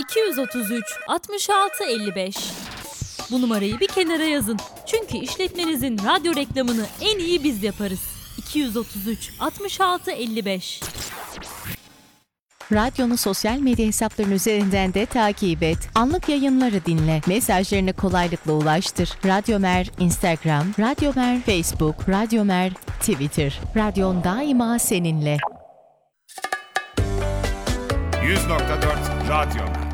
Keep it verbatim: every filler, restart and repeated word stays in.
iki yüz otuz üç altmış altı elli beş. Bu numarayı bir kenara yazın. Çünkü işletmenizin radyo reklamını en iyi biz yaparız. iki yüz otuz üç altmış altı elli beş. Radyonu sosyal medya hesaplarının üzerinden de takip et. Anlık yayınları dinle. Mesajlarını kolaylıkla ulaştır. Radyomer Instagram, Radyomer Facebook, Radyomer Twitter. Radyon daima seninle. yüz nokta dört Radyo.